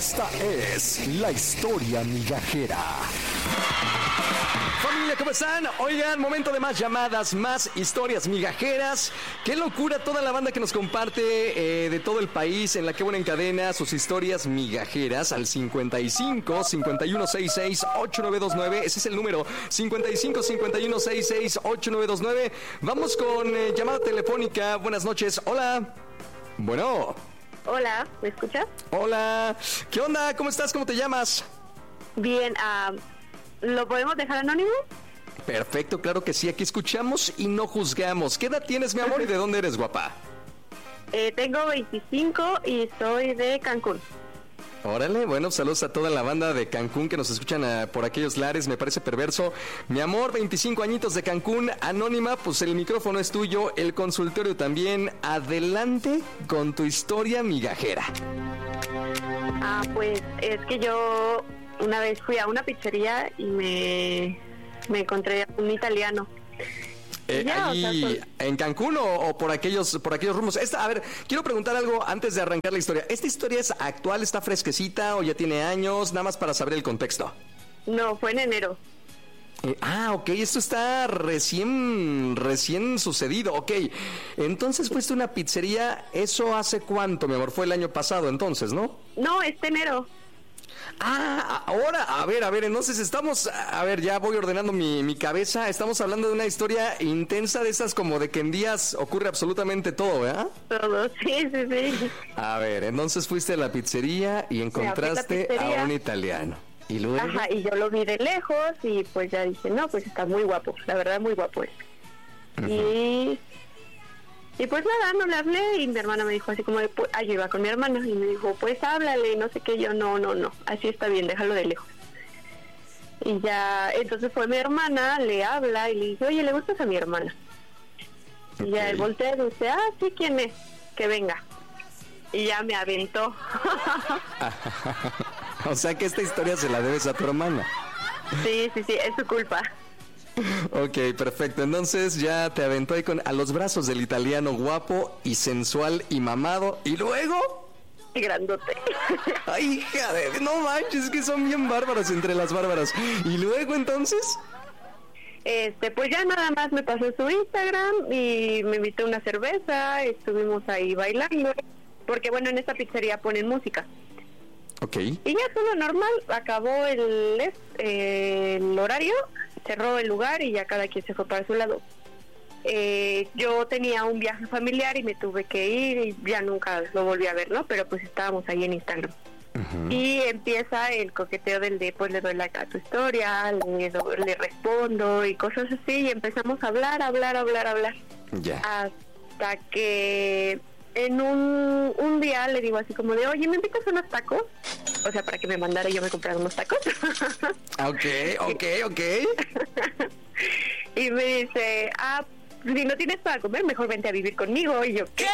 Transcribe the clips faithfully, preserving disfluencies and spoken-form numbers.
Esta es la historia migajera. Familia, ¿cómo están? Oigan, momento de más llamadas, más historias migajeras. Qué locura toda la banda que nos comparte eh, de todo el país en La Que Buena Encadena sus historias migajeras al cincuenta y cinco, cincuenta y uno sesenta y seis, ochenta y nueve veintinueve. Ese es el número, cincuenta y cinco, cincuenta y uno sesenta y seis, ochenta y nueve veintinueve. Vamos con eh, llamada telefónica. Buenas noches. Hola. Bueno. Hola, ¿me escuchas? Hola. ¿Qué onda? ¿Cómo estás? ¿Cómo te llamas? Bien, uh, ¿lo podemos dejar anónimo? Perfecto, claro que sí. Aquí escuchamos y no juzgamos. ¿Qué edad tienes, mi amor, y de dónde eres, guapa? Eh, tengo veinticinco y soy de Cancún. Órale, bueno, saludos a toda la banda de Cancún que nos escuchan uh, por aquellos lares, me parece perverso. Mi amor, veinticinco añitos de Cancún, anónima, pues el micrófono es tuyo, el consultorio también. Adelante con tu historia migajera. Ah, pues es que yo una vez fui a una pizzería y me, me encontré a un italiano. Eh, ya, ahí, o sea, pues, ¿en Cancún o, o por aquellos por aquellos rumbos? Esta, a ver, quiero preguntar algo antes de arrancar la historia. ¿Esta historia es actual, está fresquecita o ya tiene años? Nada más para saber el contexto. No, fue en enero. Eh, ah, ok, esto está recién, recién sucedido, ok. Entonces fuiste a una pizzería, ¿eso hace cuánto, mi amor? Fue el año pasado entonces, ¿no? No, este enero. Ah, ahora, a ver, a ver, entonces estamos, a ver, ya voy ordenando mi, mi cabeza, estamos hablando de una historia intensa de esas como de que en días ocurre absolutamente todo, ¿verdad? Todo, sí, sí, sí. A ver, entonces fuiste a la pizzería y encontraste pizzería. a un italiano. ¿Y luego? Ajá, y yo lo vi de lejos y pues ya dije, no, pues está muy guapo, la verdad muy guapo es. Uh-huh. Y... Y pues nada, no le hablé y mi hermana me dijo así como de, pues, ah, yo iba con mi hermana y me dijo, pues háblale y no sé qué, yo no, no, no, así está bien, déjalo de lejos. Y ya, entonces fue mi hermana, le habla y le dice, oye, ¿le gustas a mi hermana? Okay. Y ya él voltea y dice, ah, sí, ¿quién es? Que venga. Y ya me aventó. O sea que esta historia se la debes a tu hermana. Sí, sí, sí, es su culpa. Ok, perfecto. Entonces ya te aventó ahí con, a los brazos del italiano guapo y sensual y mamado. ¿Y luego? Y grandote. Ay, hija de... No manches, es que son bien bárbaros entre las bárbaras. ¿Y luego entonces? Este, pues ya nada más me pasó su Instagram y me invitó una cerveza, estuvimos ahí bailando. Porque bueno, en esta pizzería ponen música. Ok. Y ya todo normal, acabó el, eh, el horario, cerró el lugar y ya cada quien se fue para su lado. Eh, yo tenía un viaje familiar y me tuve que ir y ya nunca lo volví a ver, ¿no? Pero pues estábamos ahí en Instagram. Uh-huh. Y empieza el coqueteo del de, pues le doy like a tu historia, le, le respondo y cosas así. Y empezamos a hablar, hablar, hablar, hablar. Ya. Yeah. Hasta que... En un, un día le digo así como de, oye, ¿me invitas unos tacos? O sea, para que me mandara y yo me comprara unos tacos. Ok, ok, ok. Y me dice, ah, si no tienes para comer, mejor vente a vivir conmigo. Y yo, ¿qué?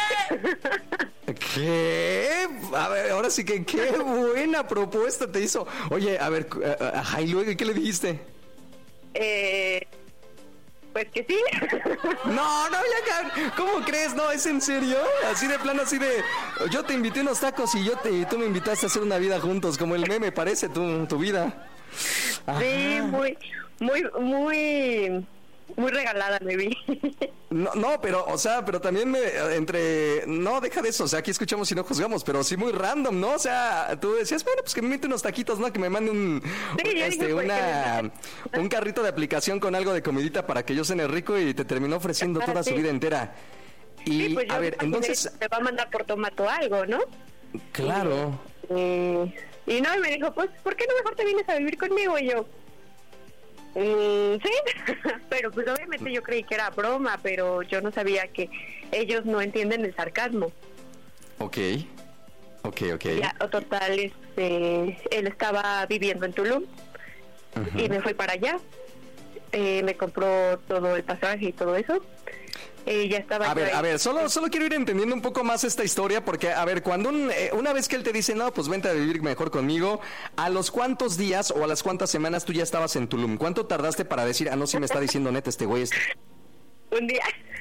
¿Qué? A ver, ahora sí que qué buena propuesta te hizo. Oye, a ver, ajá, y luego, ¿qué le dijiste? Eh... Pues que sí. No, no, ya, ¿cómo crees? No, ¿es en serio? Así de plano, así de... Yo te invité unos tacos y yo te, y tú me invitaste a hacer una vida juntos, como el meme parece tu, tu vida. Ajá. Sí, muy, muy, muy... Muy regalada me vi. No, no, pero, o sea, pero también me, entre... No, deja de eso, o sea, aquí escuchamos y no juzgamos, pero sí muy random, ¿no? O sea, tú decías, bueno, pues que me invite unos taquitos, ¿no? Que me mande un... Sí, este, dije, una... Un carrito de aplicación con algo de comidita para que yo cene rico y te terminó ofreciendo toda sí. su vida entera. Y, sí, pues yo a ver, entonces... Te va a mandar por tomato algo, ¿no? Claro. Y, y, y no, y me dijo, pues, ¿por qué no mejor te vienes a vivir conmigo? Y yo... Mm, sí, pero pues obviamente yo creí que era broma, pero yo no sabía que ellos no entienden el sarcasmo. Ok, ok, ok. Ya, total, este, él estaba viviendo en Tulum uh-huh. y me fui para allá, eh, me compró todo el pasaje y todo eso. Eh, ya estaba a ver, ahí. a ver, solo, solo quiero ir entendiendo un poco más esta historia, porque, a ver, cuando un, eh, una vez que él te dice, no, pues vente a vivir mejor conmigo, ¿a los cuántos días o a las cuántas semanas tú ya estabas en Tulum? ¿Cuánto tardaste para decir, ah, no, sí me está diciendo neta este güey? Este? Un día. ¿Qué?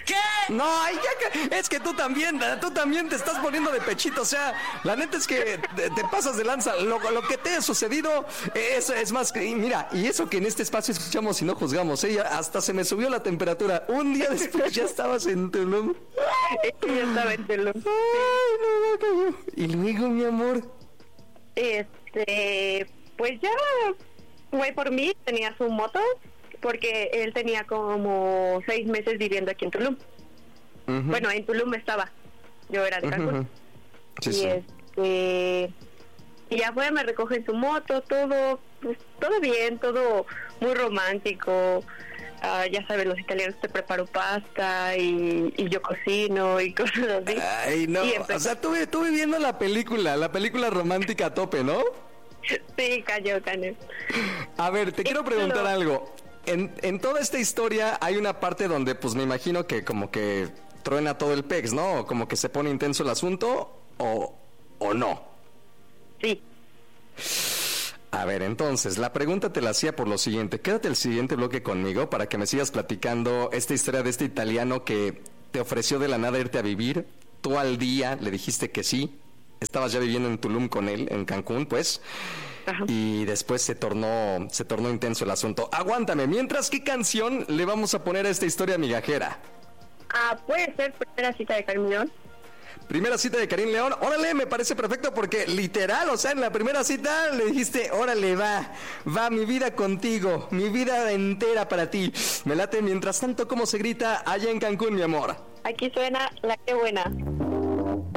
No, ay, ya, es que tú también, tú también te estás poniendo de pechito, o sea, la neta es que te, te pasas de lanza. Lo, lo que te ha sucedido es, es más que, mira, y eso que en este espacio escuchamos y no juzgamos, ¿eh? Hasta se me subió la temperatura. Un día después ya estabas en Tulum. Ya estaba en Tulum. Ay, no, no, no. Y luego, mi amor. Este, pues ya fue por mí, tenía su moto, porque él tenía como seis meses viviendo aquí en Tulum. Uh-huh. Bueno, en Tulum estaba, yo era de Cancún. Uh-huh. Sí, y sí. este, y ya fue, me recoge en su moto, todo, pues, todo bien, todo muy romántico. Uh, ya sabes, los italianos te preparo pasta y, y yo cocino y cosas así. Ay, no, o sea, tú, tú viviendo la película, la película romántica a tope, ¿no? Sí, cayó, cayó. A ver, te quiero preguntar no. algo. En, en toda esta historia hay una parte donde, pues me imagino que como que truena todo el pex, ¿no? Como que se pone intenso el asunto, o, o no. Sí. A ver, entonces, la pregunta te la hacía por lo siguiente. Quédate el siguiente bloque conmigo para que me sigas platicando esta historia de este italiano que te ofreció de la nada irte a vivir. Tú al día le dijiste que sí. Estabas ya viviendo en Tulum con él, en Cancún, pues. Ajá. Y después se tornó, se tornó intenso el asunto. Aguántame, mientras, ¿qué canción le vamos a poner a esta historia migajera? Ah, puede ser Primera Cita de Karim León. Primera cita de Karim León, órale, me parece perfecto porque literal, o sea, en la primera cita le dijiste, órale, va, va mi vida contigo, mi vida entera para ti. Me late, mientras tanto, ¿cómo se grita allá en Cancún, mi amor? Aquí suena La Qué Buena.